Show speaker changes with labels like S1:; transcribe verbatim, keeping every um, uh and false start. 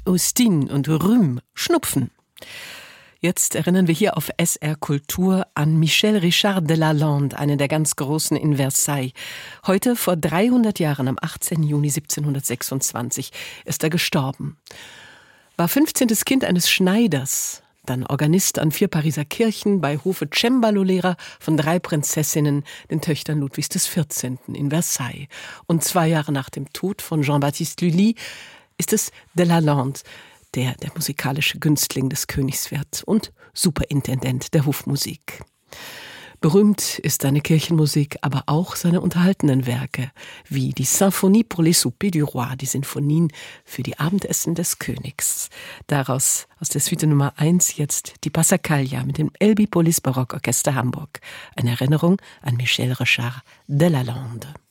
S1: Austin und Rhume, Schnupfen. Jetzt erinnern wir hier auf S R Kultur an Michel Richard de Lalande, einen der ganz Großen in Versailles. Heute, vor dreihundert Jahren, am achtzehnten Juni siebzehnhundertsechsundzwanzig, ist er gestorben. War fünfzehntes Kind eines Schneiders, dann Organist an vier Pariser Kirchen, bei Hofe Cembalo-Lehrer von drei Prinzessinnen, den Töchtern Ludwigs des vierzehnten in Versailles. Und zwei Jahre nach dem Tod von Jean-Baptiste Lully ist es de Lalande, der der musikalische Günstling des Königs wird und Superintendent der Hofmusik. Berühmt ist seine Kirchenmusik, aber auch seine unterhaltenen Werke, wie die Symphonie pour les soupers du roi, die Sinfonien für die Abendessen des Königs. Daraus, aus der Suite Nummer eins, jetzt die Passacaglia mit dem Elbie Polis Barockorchester Hamburg. Eine Erinnerung an Michel Richard de Lalande.